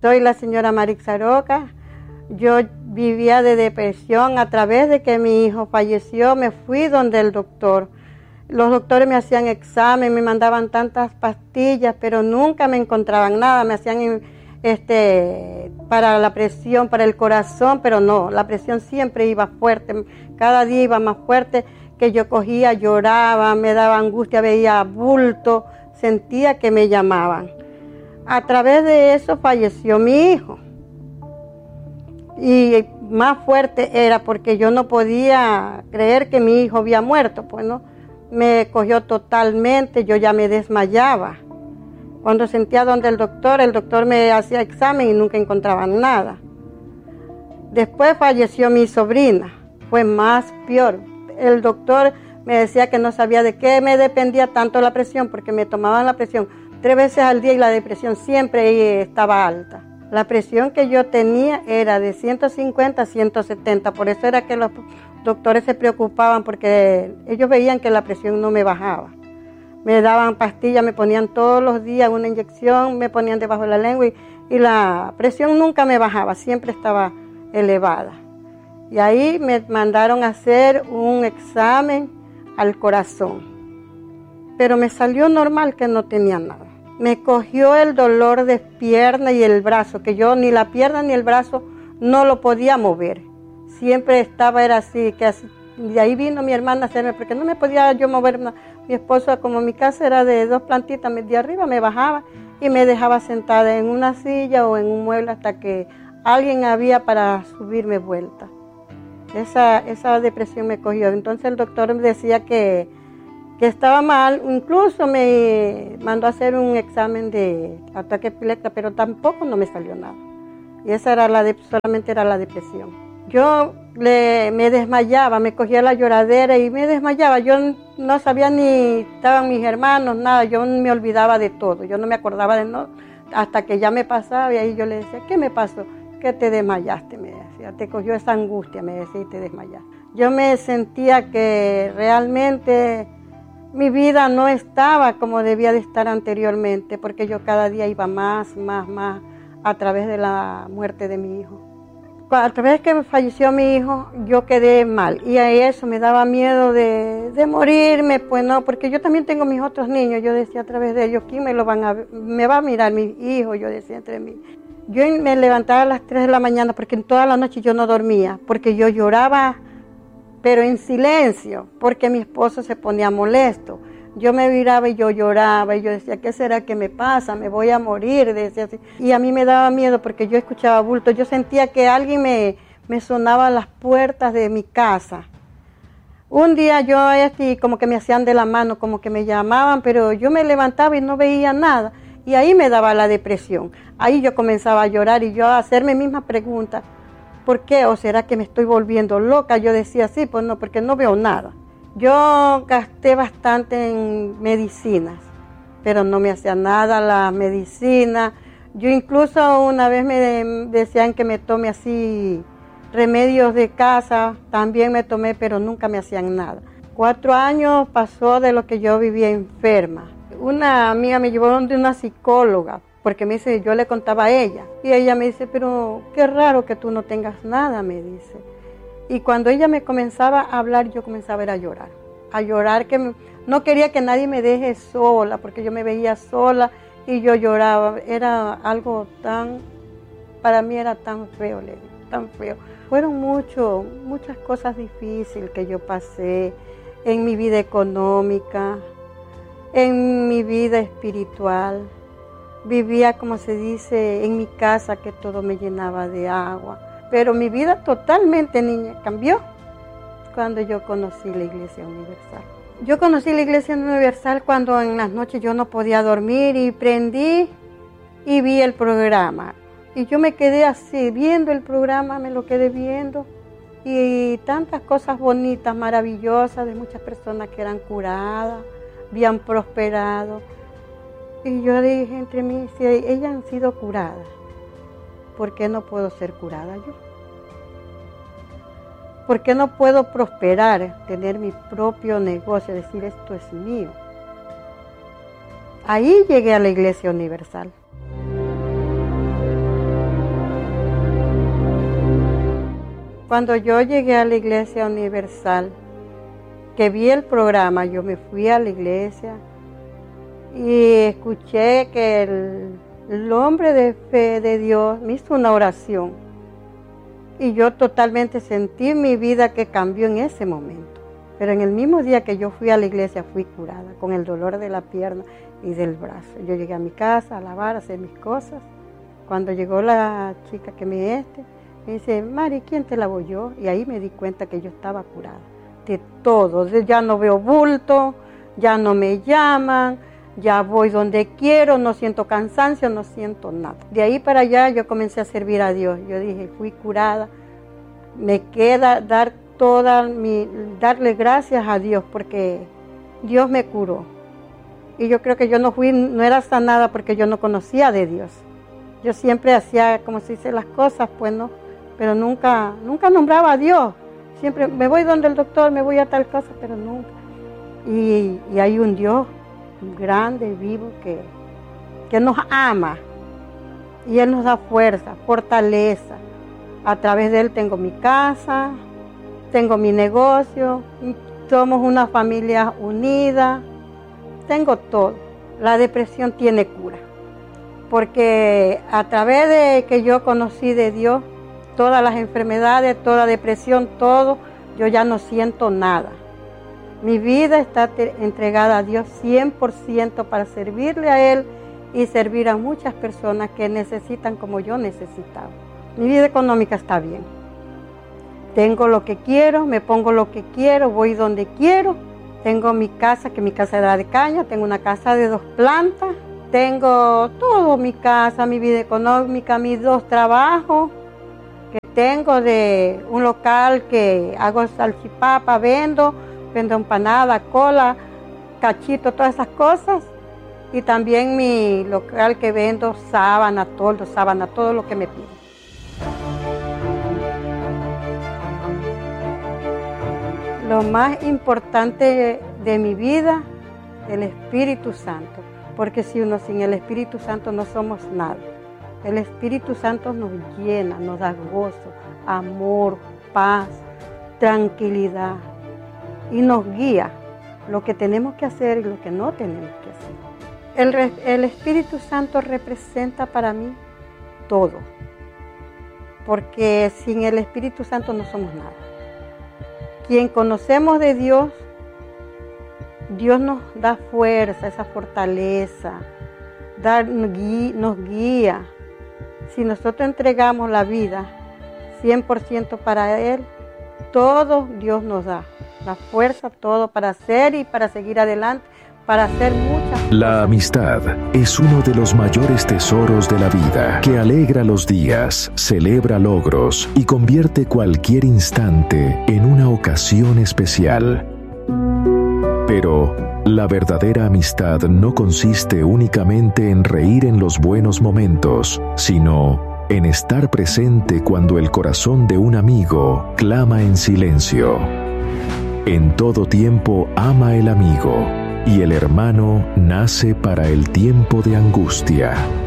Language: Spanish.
Soy la señora Marixa Roca. Yo vivía de depresión. A través de que mi hijo falleció, me fui donde el doctor. Los doctores me hacían examen, me mandaban tantas pastillas, pero nunca me encontraban nada. Me hacían para la presión, para el corazón, pero no, la presión siempre iba fuerte. Cada día iba más fuerte, que yo cogía, lloraba, me daba angustia, veía bulto, sentía que me llamaban. A través de eso falleció mi hijo. Y más fuerte era porque yo no podía creer que mi hijo había muerto, pues no, me cogió totalmente, yo ya me desmayaba. Cuando sentía donde el doctor me hacía examen y nunca encontraba nada. Después falleció mi sobrina, fue más peor. El doctor me decía que no sabía de qué me dependía tanto la presión, porque me tomaban la presión 3 veces al día y la depresión siempre estaba alta. La presión que yo tenía era de 150 a 170, por eso era que los doctores se preocupaban, porque ellos veían que la presión no me bajaba. Me daban pastillas, me ponían todos los días una inyección, me ponían debajo de la lengua y la presión nunca me bajaba, siempre estaba elevada. Y ahí me mandaron a hacer un examen al corazón, pero me salió normal, que no tenía nada. Me cogió el dolor de pierna y el brazo, que yo ni la pierna ni el brazo no lo podía mover. Siempre era así, que así. Y ahí vino mi hermana a hacerme, porque no me podía yo mover. Mi esposo, como mi casa era de 2 plantitas, de arriba me bajaba y me dejaba sentada en una silla o en un mueble hasta que alguien había para subirme vuelta. Esa depresión me cogió. Entonces el doctor me decía que estaba mal, incluso me mandó a hacer un examen de ataque epiléptico, pero tampoco no me salió nada. Y esa era solamente era la depresión. Yo me desmayaba, me cogía la lloradera y me desmayaba. Yo no sabía ni estaban mis hermanos, nada. Yo me olvidaba de todo, yo no me acordaba de nada, hasta que ya me pasaba y ahí yo le decía, ¿qué me pasó? Que te desmayaste, me decía, te cogió esa angustia, me decía, y te desmayaste. Yo me sentía que realmente mi vida no estaba como debía de estar anteriormente, porque yo cada día iba más a través de la muerte de mi hijo. A través de que falleció mi hijo, yo quedé mal y a eso me daba miedo de morirme, pues no, porque yo también tengo mis otros niños. Yo decía a través de ellos, ¿quién me va a mirar mi hijo? Yo decía entre mí. Yo me levantaba a las 3 de la mañana porque en toda la noche yo no dormía, porque yo lloraba, pero en silencio, porque mi esposo se ponía molesto. Yo me miraba y yo lloraba y yo decía, ¿qué será que me pasa? Me voy a morir, decía así. Y a mí me daba miedo porque yo escuchaba bultos. Yo sentía que alguien me sonaba a las puertas de mi casa. Un día yo así como que me hacían de la mano, como que me llamaban, pero yo me levantaba y no veía nada. Y ahí me daba la depresión. Ahí yo comenzaba a llorar y yo a hacerme misma pregunta, ¿por qué? ¿O será que me estoy volviendo loca? Yo decía, sí, pues no, porque no veo nada. Yo gasté bastante en medicinas, pero no me hacía nada la medicina. Yo incluso una vez me decían que me tome así remedios de casa, también me tomé, pero nunca me hacían nada. 4 años pasó de lo que yo vivía enferma. Una amiga me llevó donde una psicóloga, porque me dice, yo le contaba a ella, y ella me dice, pero qué raro que tú no tengas nada, me dice. Y cuando ella me comenzaba a hablar, yo comenzaba a llorar que no quería que nadie me deje sola, porque yo me veía sola y yo lloraba. Era algo para mí era tan feo, tan feo. Fueron muchas cosas difíciles que yo pasé en mi vida económica, en mi vida espiritual. Vivía, como se dice, en mi casa, que todo me llenaba de agua. Pero mi vida totalmente, niña, cambió cuando yo conocí la Iglesia Universal. Yo conocí la Iglesia Universal cuando en las noches yo no podía dormir y prendí y vi el programa. Y yo me quedé así, viendo el programa, me lo quedé viendo. Y tantas cosas bonitas, maravillosas, de muchas personas que eran curadas, habían prosperado. Y yo dije entre mí, si ellas han sido curadas, ¿por qué no puedo ser curada yo? ¿Por qué no puedo prosperar, tener mi propio negocio, decir esto es mío? Ahí llegué a la Iglesia Universal. Cuando yo llegué a la Iglesia Universal, que vi el programa, yo me fui a la iglesia y escuché que el hombre de fe de Dios me hizo una oración. Y yo totalmente sentí mi vida que cambió en ese momento. Pero en el mismo día que yo fui a la iglesia, fui curada con el dolor de la pierna y del brazo. Yo llegué a mi casa a lavar, a hacer mis cosas. Cuando llegó la chica que me dice, Mari, ¿quién te lavó? Yo? Y ahí me di cuenta que yo estaba curada. De todo, ya no veo bulto, ya no me llaman, ya voy donde quiero, no siento cansancio, no siento nada. De ahí para allá yo comencé a servir a Dios. Yo dije, fui curada, me queda darle gracias a Dios porque Dios me curó. Y yo creo que yo no era sanada porque yo no conocía de Dios. Yo siempre hacía, como se dice, las cosas, pues no, pero nunca nombraba a Dios. Siempre me voy donde el doctor, me voy a tal cosa, pero nunca. Y hay un Dios grande, vivo, que nos ama. Y Él nos da fuerza, fortaleza. A través de Él tengo mi casa, tengo mi negocio, somos una familia unida, tengo todo. La depresión tiene cura. Porque a través de que yo conocí de Dios, todas las enfermedades, toda depresión, todo, yo ya no siento nada. Mi vida está entregada a Dios 100% para servirle a Él y servir a muchas personas que necesitan como yo necesitaba. Mi vida económica está bien. Tengo lo que quiero, me pongo lo que quiero, voy donde quiero. Tengo mi casa, que mi casa era de caña, tengo una casa de 2 plantas. Tengo todo, mi casa, mi vida económica, mis 2 trabajos. Que tengo de un local que hago salchipapa, vendo empanada, cola, cachito, todas esas cosas. Y también mi local que vendo sábana, todo lo que me piden. Lo más importante de mi vida, el Espíritu Santo. Porque sin el Espíritu Santo no somos nada. El Espíritu Santo nos llena, nos da gozo, amor, paz, tranquilidad y nos guía lo que tenemos que hacer y lo que no tenemos que hacer. El Espíritu Santo representa para mí todo, porque sin el Espíritu Santo no somos nada. Quien conocemos de Dios, Dios nos da fuerza, esa fortaleza, nos guía. Si nosotros entregamos la vida 100% para Él, todo Dios nos da. La fuerza, todo para hacer y para seguir adelante, para hacer muchas cosas. La amistad es uno de los mayores tesoros de la vida, que alegra los días, celebra logros y convierte cualquier instante en una ocasión especial. Pero la verdadera amistad no consiste únicamente en reír en los buenos momentos, sino en estar presente cuando el corazón de un amigo clama en silencio. En todo tiempo ama el amigo, y el hermano nace para el tiempo de angustia.